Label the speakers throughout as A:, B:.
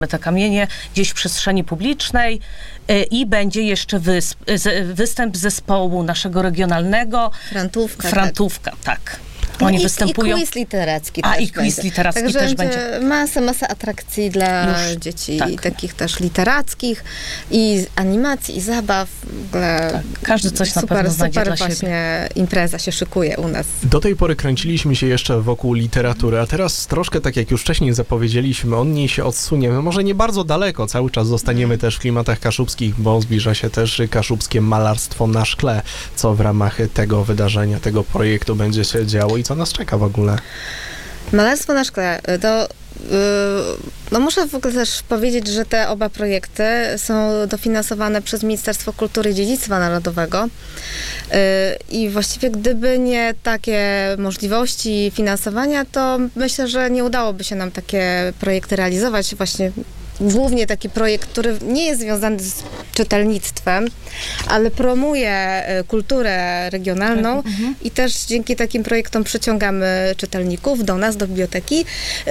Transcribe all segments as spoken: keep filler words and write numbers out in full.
A: te kamienie gdzieś w przestrzeni publicznej i będzie jeszcze wysp, występ zespołu naszego regionalnego.
B: Frantówka.
A: Frantówka, tak. tak.
B: No
A: Oni
B: i,
A: występują.
B: I quiz literacki
A: A
B: też
A: i quiz
B: będzie.
A: literacki
B: Także
A: też
B: będzie.
A: będzie.
B: Masa, masa atrakcji dla
A: Już,
B: dzieci,
A: tak.
B: i takich też literackich, i animacji, i zabaw. W ogóle
A: tak. Każdy coś
B: super,
A: na pewno znajdzie
B: super
A: dla
B: właśnie
A: siebie.
B: Impreza się szykuje u nas.
C: Do tej pory kręciliśmy się jeszcze wokół literatury, a teraz troszkę, tak jak już wcześniej zapowiedzieliśmy, od niej się odsuniemy. Może nie bardzo daleko, cały czas zostaniemy też w klimatach kaszubskich, bo zbliża się też kaszubskie malarstwo na szkle, co w ramach tego wydarzenia, tego projektu będzie się działo i co nas czeka w ogóle.
B: Malarstwo na szkle, to yy, no muszę w ogóle też powiedzieć, że te oba projekty są dofinansowane przez Ministerstwo Kultury i Dziedzictwa Narodowego yy, i właściwie gdyby nie takie możliwości finansowania, to myślę, że nie udałoby się nam takie projekty realizować. Właśnie głównie taki projekt, który nie jest związany z czytelnictwem, ale promuje kulturę regionalną mhm. i też dzięki takim projektom przyciągamy czytelników do nas, do biblioteki.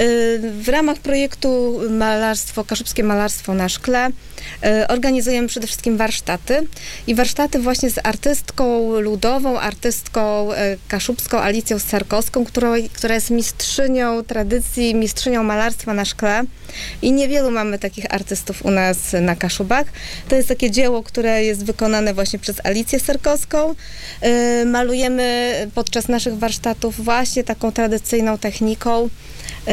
B: W ramach projektu Malarstwo, Kaszubskie Malarstwo na szkle organizujemy przede wszystkim warsztaty i warsztaty właśnie z artystką ludową, artystką kaszubską Alicją Sarkowską, która, która jest mistrzynią tradycji, mistrzynią malarstwa na szkle i niewielu mamy takich artystów u nas na Kaszubach. To jest takie dzieło, które jest wykonane właśnie przez Alicję Sarkowską. Yy, malujemy podczas naszych warsztatów właśnie taką tradycyjną techniką yy,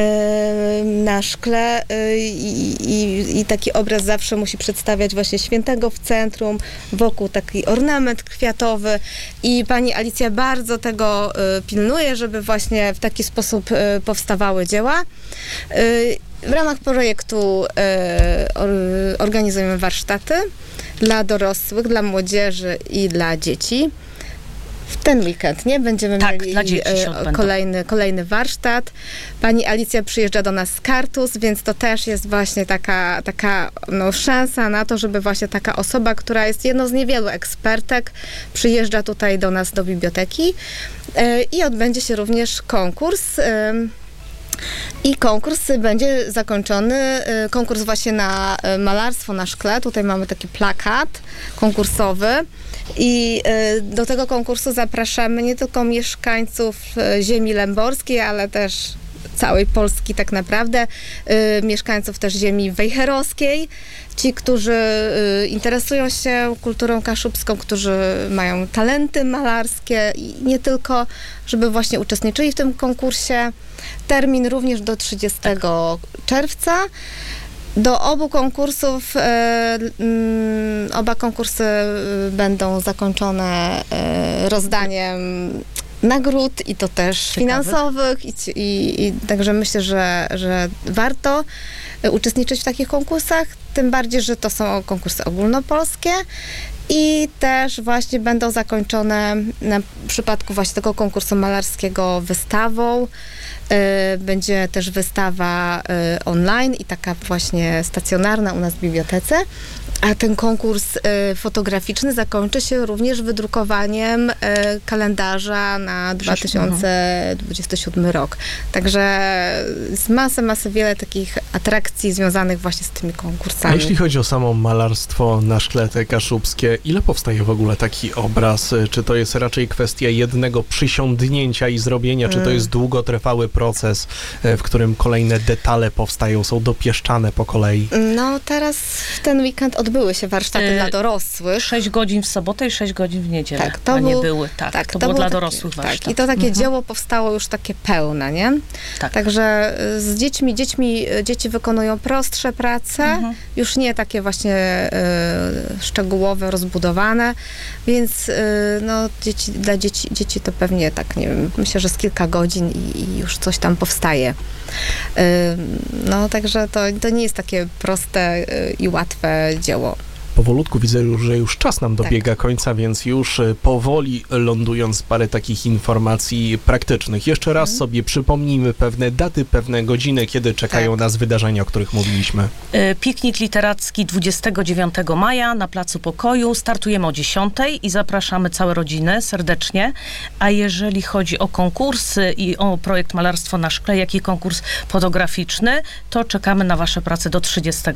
B: na szkle yy, i, i taki obraz zawsze musi przedstawiać właśnie świętego w centrum, wokół taki ornament kwiatowy i pani Alicja bardzo tego yy, pilnuje, żeby właśnie w taki sposób yy, powstawały dzieła. Yy, W ramach projektu e, or, organizujemy warsztaty dla dorosłych, dla młodzieży i dla dzieci. W ten weekend, nie? Będziemy
A: tak,
B: mieli
A: dla dzieci
B: e, kolejny, kolejny warsztat. Pani Alicja przyjeżdża do nas z Kartus, więc to też jest właśnie taka, taka no, szansa na to, żeby właśnie taka osoba, która jest jedną z niewielu ekspertek, przyjeżdża tutaj do nas do biblioteki e, i odbędzie się również konkurs. E, I konkurs będzie zakończony, konkurs właśnie na malarstwo na szkle. Tutaj mamy taki plakat konkursowy i do tego konkursu zapraszamy nie tylko mieszkańców ziemi lęborskiej, ale też całej Polski tak naprawdę, mieszkańców też ziemi wejherowskiej, ci, którzy interesują się kulturą kaszubską, którzy mają talenty malarskie i nie tylko, żeby właśnie uczestniczyli w tym konkursie. Termin również do trzydziestego czerwca. Do obu konkursów, e, m, oba konkursy będą zakończone e, rozdaniem nagród i to też Ciekawe. finansowych i, i, i także myślę, że, że warto uczestniczyć w takich konkursach, tym bardziej, że to są konkursy ogólnopolskie i też właśnie będą zakończone na przypadku właśnie tego konkursu malarskiego wystawą. Będzie też wystawa online i taka właśnie stacjonarna u nas w bibliotece, a ten konkurs fotograficzny zakończy się również wydrukowaniem kalendarza na dwa tysiące dwudziesty siódmy rok. Także jest masę, masę wiele takich atrakcji związanych właśnie z tymi konkursami.
C: A jeśli chodzi o samo malarstwo na szkle te kaszubskie, ile powstaje w ogóle taki obraz? Czy to jest raczej kwestia jednego przysiądnięcia i zrobienia, czy to jest długotrwały proces, w którym kolejne detale powstają, są dopieszczane po kolei?
B: No teraz w ten weekend odbyły się warsztaty e, dla dorosłych.
A: sześć godzin w sobotę i sześć godzin w niedzielę.
B: Tak, to
A: a nie
B: był,
A: były. Tak,
B: tak,
A: to,
B: to
A: było dla
B: takie,
A: dorosłych warsztat.
B: Tak, i to takie
A: mhm.
B: dzieło powstało już takie pełne, nie?
A: Tak.
B: Także z dziećmi, dziećmi, dzieci wykonują prostsze prace, mhm. już nie takie właśnie y, szczegółowe, rozbudowane, więc y, no, dzieci, dla dzieci, dzieci to pewnie tak, nie wiem, myślę, że z kilka godzin i, i już coś tam powstaje. Y, no, także to, to nie jest takie proste y, i łatwe dzieło.
C: Powolutku widzę już, że już czas nam dobiega tak. końca, więc już powoli lądując parę takich informacji praktycznych. Jeszcze raz hmm. sobie przypomnijmy pewne daty, pewne godziny, kiedy czekają tak. nas wydarzenia, o których mówiliśmy.
A: Piknik literacki dwudziestego dziewiątego maja na Placu Pokoju. Startujemy o dziesiątej i zapraszamy całe rodziny serdecznie. A jeżeli chodzi o konkursy i o projekt Malarstwo na szkle, jak i konkurs fotograficzny, to czekamy na wasze prace do trzydziestego